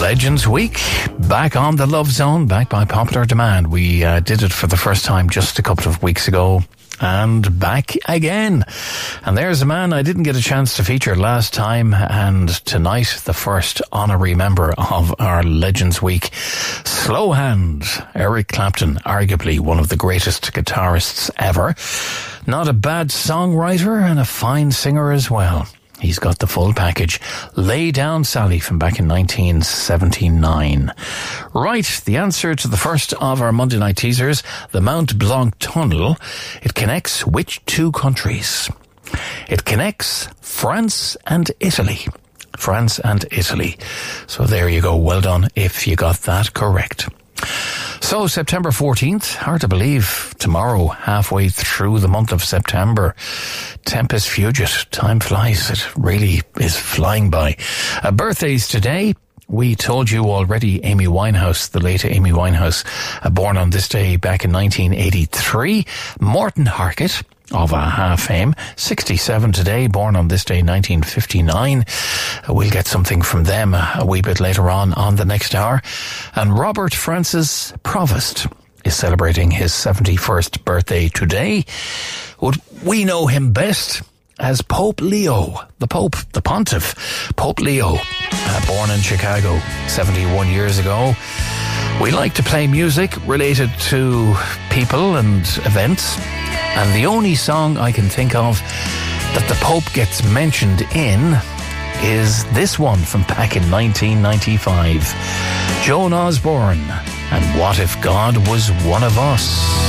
Legends Week, back on the Love Zone, back by popular demand. We did it for the first time just a couple of weeks ago, and back again. And there's a man I didn't get a chance to feature last time, and tonight the first honorary member of our Legends Week, Slow Hand, Eric Clapton, arguably one of the greatest guitarists ever. Not a bad songwriter and a fine singer as well. He's got the full package. Lay Down Sally from back in 1979. Right, the answer to the first of our Monday night teasers, the Mont Blanc Tunnel. It connects which two countries? It connects France and Italy. France and Italy. So there you go. Well done if you got that correct. So September 14th, hard to believe, tomorrow, halfway through the month of September. Tempus fugit, time flies, it really is flying by. Birthdays today, we told you already, Amy Winehouse, the late Amy Winehouse, born on this day back in 1983. Morton Harkett of A-ha fame, 67 today, born on this day, 1959. We'll get something from them a wee bit later on the next hour. And Robert Francis Provost is celebrating his 71st birthday today. We know him best as Pope Leo, the Pope, the Pontiff, Pope Leo, born in Chicago 71 years ago. We like to play music related to people and events, and the only song I can think of that the Pope gets mentioned in is this one from back in 1995. Joan Osborne, and What If God Was One of Us?